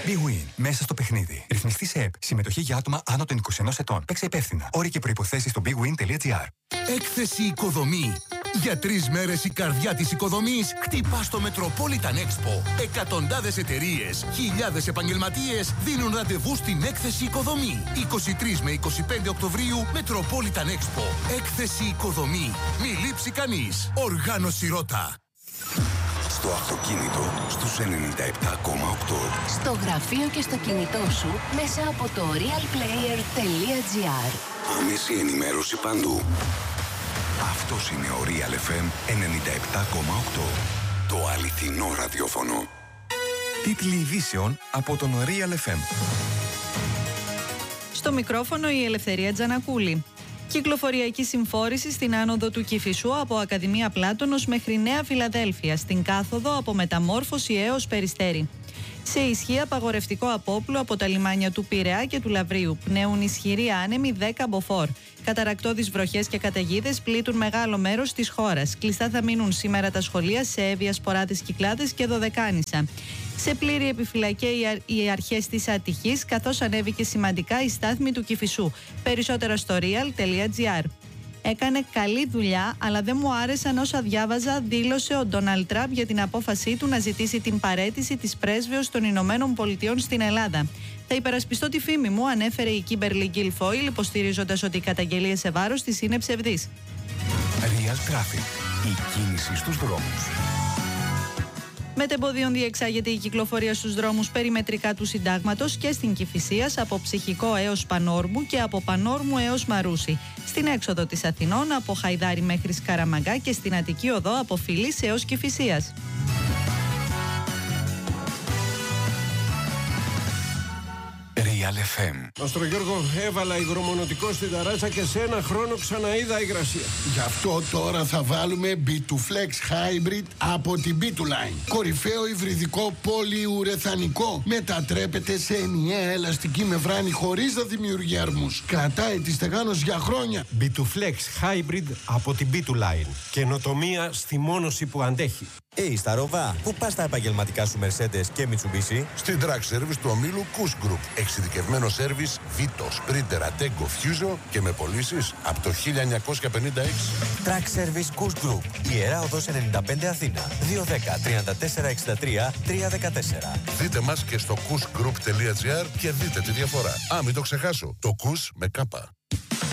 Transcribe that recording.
Big Win. Μέσα στο παιχνίδι. Ρυθμιστή σε ΕΠ. Συμμετοχή για άτομα άνω των 21 ετών. Παίξε υπεύθυνα. Όροι και προϋποθέσεις στο bigwin.gr. Έκθεση Οικοδομή. Για 3 μέρες η καρδιά της οικοδομής χτυπά στο Metropolitan Expo. Εκατοντάδες εταιρείες, χιλιάδες επαγγελματίες δίνουν ραντεβού στην Έκθεση Οικοδομή. 23 με 25 Οκτωβρίου Metropolitan Expo. Έκθεση Οικοδομή. Μη λείψει κανείς. Οργάνωση Ρώτα. Στο αυτοκίνητο στους 97,8. Στο γραφείο και στο κινητό σου μέσα από το realplayer.gr. Άμεση ενημέρωση παντού. Αυτός είναι ο Real FM 97,8. Το αληθινό ραδιόφωνο. Τίτλοι ειδήσεων από τον Real FM. Στο μικρόφωνο η Ελευθερία Τζανακούλη. Κυκλοφοριακή συμφόρηση στην άνοδο του Κηφισού από Ακαδημία Πλάτωνος μέχρι Νέα Φιλαδέλφια, στην κάθοδο από Μεταμόρφωση έως Περιστέρι. Σε ισχύ απαγορευτικό απόπλου από τα λιμάνια του Πειραιά και του Λαβρίου. Πνέουν ισχυροί άνεμοι 10 μποφόρ. Καταρακτώδεις βροχές και καταιγίδες πλήττουν μεγάλο μέρος της χώρας. Κλειστά θα μείνουν σήμερα τα σχολεία σε Εύβοια, Σποράδες, Κυκλάδες και Δωδεκάνησα. Σε πλήρη επιφυλακή οι αρχές της Αττικής, καθώς ανέβηκε σημαντικά η στάθμη του Κηφισού. Περισσότερα στο real.gr. Έκανε καλή δουλειά, αλλά δεν μου άρεσαν όσα διάβαζα, δήλωσε ο Ντόναλντ Τραμπ για την απόφασή του να ζητήσει την παραίτηση της πρέσβεως των Ηνωμένων Πολιτειών στην Ελλάδα. Θα υπερασπιστώ τη φήμη μου, ανέφερε η Κίμπερλι Γκίλφοιλ, υποστηρίζοντας ότι οι καταγγελίες σε βάρος της είναι ψευδείς. Real Traffic. Η κίνηση στους δρόμους. Μετεμποδίων διεξάγεται η κυκλοφορία στους δρόμους περιμετρικά του Συντάγματος και στην Κηφισίας από Ψυχικό έως Πανόρμου και από Πανόρμου έως Μαρούσι. Στην έξοδο της Αθηνών από Χαϊδάρι μέχρι Σκαραμαγκά και στην Αττική Οδό από Φιλής έως Κηφισίας. Real FM. Μαστρογιώργο, έβαλα υγρομονωτικό στην ταράτσα και σε ένα χρόνο ξαναείδα υγρασία. Γι' αυτό τώρα θα βάλουμε B2Flex Hybrid από την B2Line. Κορυφαίο υβριδικό πολυουρεθανικό. Μετατρέπεται σε ενιαία ελαστική μεμβράνη χωρίς να δημιουργεί αρμούς. Κρατάει τη στεγάνωση για χρόνια. B2Flex Hybrid από την B2Line. Καινοτομία στη μόνωση που αντέχει. Σταρόβα, πού πας τα επαγγελματικά σου Mercedes και Mitsubishi? Στην Track Service του ομίλου Kuss Group. Εξειδικευμένο σέρβις Vito, Sprinter, Ateco, Fuso και με πωλήσεις από το 1956. Track Service Kuss Group. Ιερά Οδός 95 Αθήνα. 210-3463-314. Δείτε μας και στο kussgroup.gr και δείτε τη διαφορά. Μην το ξεχάσω. Το Kuss με κάπα.